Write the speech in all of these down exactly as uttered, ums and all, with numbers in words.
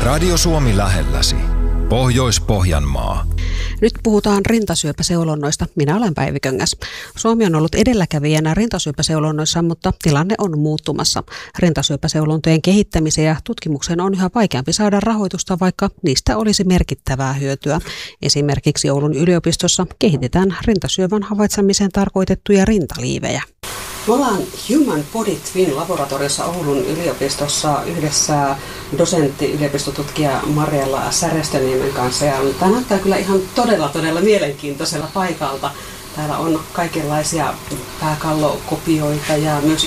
Radio Suomi lähelläsi. Pohjois-Pohjanmaa. Nyt puhutaan rintasyöpäseulonnoista. Minä olen Päivi Köngäs. Suomi on ollut edelläkävijänä rintasyöpäseulonnoissa, mutta tilanne on muuttumassa. Rintasyöpäseulontojen kehittämiseen ja tutkimukseen on yhä vaikeampi saada rahoitusta, vaikka niistä olisi merkittävää hyötyä. Esimerkiksi Oulun yliopistossa kehitetään rintasyövän havaitsemiseen tarkoitettuja rintaliivejä. Me ollaan Human Body Twin-laboratoriossa Oulun yliopistossa yhdessä dosentti, yliopistotutkija Marjella Särestöniemen kanssa. Ja tämä näyttää kyllä ihan todella, todella mielenkiintoisella paikalta. Täällä on kaikenlaisia pääkallokopioita ja myös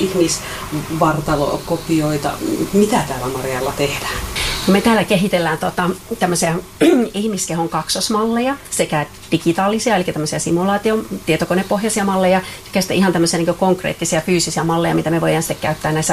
ihmisvartalokopioita. Mitä täällä, Marjella, tehdään? Me täällä kehitellään tota, tämmöisiä ihmiskehon kaksosmalleja sekä digitaalisia, eli tämmöisiä simulaatio- tietokonepohjaisia malleja, sekä sitten ihan tämmöisiä niin konkreettisia fyysisiä malleja, mitä me voidaan sitten käyttää näissä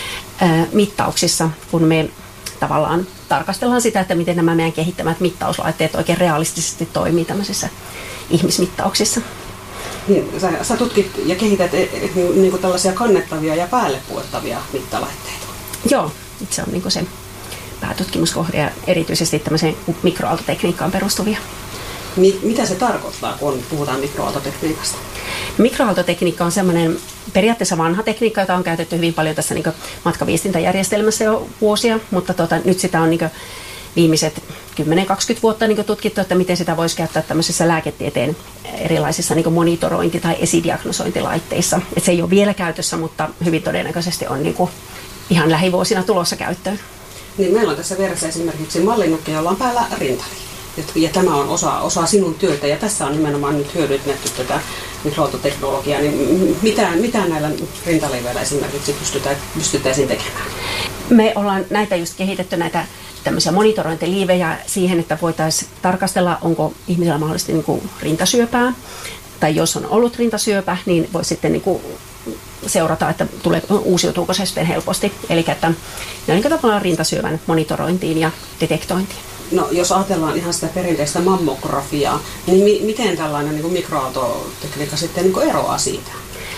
ää, mittauksissa, kun me tavallaan tarkastellaan sitä, että miten nämä meidän kehittämät mittauslaitteet oikein realistisesti toimii tämmöisissä ihmismittauksissa. Niin, sä, sä tutkit ja kehität e, e, niin kuin tällaisia kannettavia ja päälle puettavia mittalaitteita. Joo, se on niin kuin se päätutkimuskohde ja erityisesti tämmöiseen mikroaaltotekniikkaan perustuvia. Mitä se tarkoittaa, kun puhutaan mikroaaltotekniikasta? Mikroaaltotekniikka on semmoinen periaatteessa vanha tekniikka, jota on käytetty hyvin paljon tässä niin kuin matkaviestintäjärjestelmässä jo vuosia, mutta tota, nyt sitä on niin kuin viimeiset kymmenen kaksikymmentä vuotta niin kuin tutkittu, että miten sitä voisi käyttää tämmöisissä lääketieteen erilaisissa niin kuin monitorointi- tai esidiagnosointilaitteissa. Et se ei ole vielä käytössä, mutta hyvin todennäköisesti on niin kuin ihan lähivuosina tulossa käyttöön. Niin meillä on tässä vieressä esimerkiksi mallinnukki, jolla on päällä rintaliivi. Ja tämä on osa, osa sinun työtä, ja tässä on nimenomaan nyt hyödynnetty tätä mikroaaltoteknologiaa. Niin mitä, mitä näillä rintaliiveillä esimerkiksi pystytään, pystyttäisiin tekemään? Me ollaan näitä just kehitetty, näitä tämmöisiä monitorointiliivejä siihen, että voitaisiin tarkastella, onko ihmisellä mahdollisesti niin kuin rintasyöpää. Tai jos on ollut rintasyöpä, niin voi sitten niin kuin seurata, että tulee, uusiutuuko se sitten helposti. Eli että ne on niin tavallaan rintasyövän monitorointiin ja detektointiin. No, jos ajatellaan ihan sitä perinteistä mammografiaa, niin mi- miten tällainen niin kuin mikroaaltotekniikka sitten niin kuin eroaa siitä?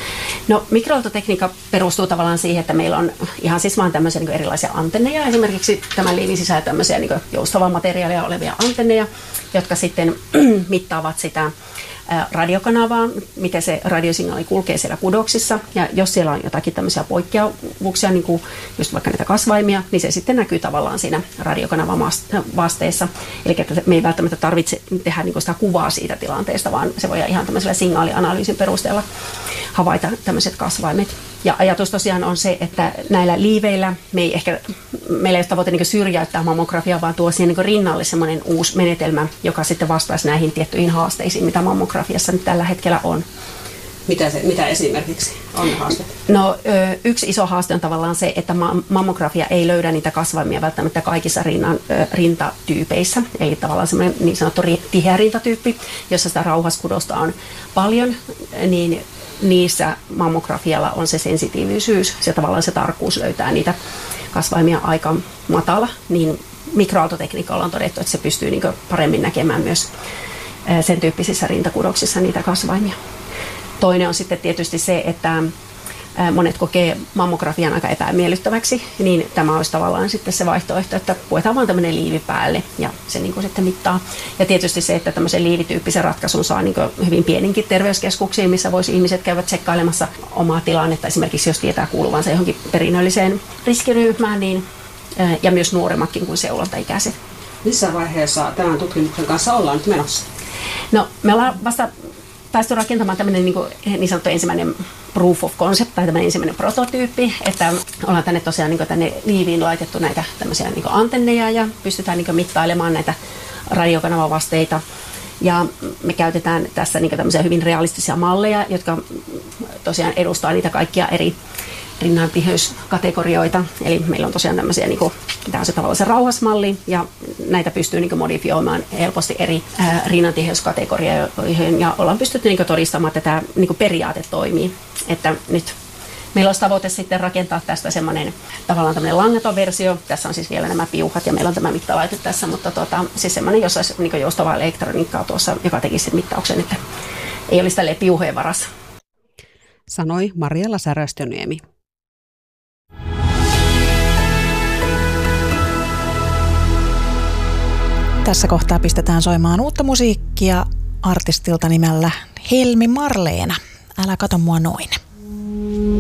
No, mikroaaltotekniikka perustuu tavallaan siihen, että meillä on ihan siis vaan tämmöisiä niin erilaisia antenneja. Esimerkiksi tämän liivin sisällä tämmöisiä niin joustavaa materiaalia olevia antenneja, jotka sitten mittaavat sitä radiokanavaa, miten se radiosignaali kulkee siellä kudoksissa. Ja jos siellä on jotakin tämmöisiä poikkeavuuksia, niin kuin just vaikka näitä kasvaimia, niin se sitten näkyy tavallaan siinä radiokanavan vasteessa. Eli että me ei välttämättä tarvitse tehdä niin kuin sitä kuvaa siitä tilanteesta, vaan se voi ihan tämmöisellä signaalianalyysin perusteella havaita tämmöiset kasvaimet. Ja ajatus tosiaan on se, että näillä liiveillä me ei ehkä, meillä ei ole tavoite niin syrjäyttää mammografiaa, vaan tuo siihen niin rinnalle semmoinen uusi menetelmä, joka sitten vastaisi näihin tiettyihin haasteisiin, mitä mammografiassa nyt tällä hetkellä on. Mitä, se, mitä esimerkiksi on haaste? No, yksi iso haaste on tavallaan se, että mammografia ei löydä niitä kasvaimia välttämättä kaikissa rinnan, rintatyypeissä. Eli tavallaan semmoinen niin sanottu tiheä rintatyyppi, jossa sitä rauhaskudosta on paljon, niin niissä mammografialla on se sensitiivisyys, se tavallaan se tarkkuus löytää niitä kasvaimia aika matala, niin mikroaaltotekniikalla on todettu, että se pystyy niin kuin paremmin näkemään myös sen tyyppisissä rintakudoksissa niitä kasvaimia. Toinen on sitten tietysti se, että monet kokee mammografian aika epämiellyttäväksi, niin tämä olisi tavallaan sitten se vaihtoehto, että puetaan vaan tämmöinen liivi päälle ja se niin kuin sitten mittaa. Ja tietysti se, että tämmöisen liivityyppisen ratkaisun saa niin kuin hyvin pieninkin terveyskeskuksiin, missä voisi ihmiset käydä tsekkailemassa omaa tilannetta. Esimerkiksi jos tietää kuuluvansa johonkin perinnölliseen riskiryhmään, niin, ja myös nuoremmatkin kuin seulontaikäiset. Missä vaiheessa tämän tutkimuksen kanssa ollaan nyt menossa? No, me ollaan vasta päästy rakentamaan tämmöinen niin, niin sanottu ensimmäinen proof of concept tai tämmöinen ensimmäinen prototyyppi, että ollaan tänne tosiaan niin tänne liiviin laitettu näitä tämmöisiä niin antenneja ja pystytään niin mittailemaan näitä radiokanavavasteita. Ja me käytetään tässä niin tämmöisiä hyvin realistisia malleja, jotka tosiaan edustaa niitä kaikkia eri rinnan tiheyskategorioita. Eli meillä on tosiaan tämmöisiä, niin kuin, tämä on se tavallaan se rauhasmalli, ja näitä pystyy niin kuin modifioimaan helposti eri ää, rinnan tiheyskategorioihin, ja ollaan pystytty niin kuin todistamaan, että tämä niin kuin periaate toimii. Että nyt meillä olisi tavoite sitten rakentaa tästä semmoinen tavallaan tämmöinen langaton versio. Tässä on siis vielä nämä piuhat, ja meillä on tämä mittalaite tässä, mutta tota, siis semmoinen, jossa olisi niin kuin joustavaa elektroniikkaa tuossa, joka tekisi sen mittauksen, että ei olisi tälleen piuhojen varassa. Sanoi Marjella Särestöniemi. Tässä kohtaa pistetään soimaan uutta musiikkia artistilta nimellä Helmi Marleena. Älä kato mua noin.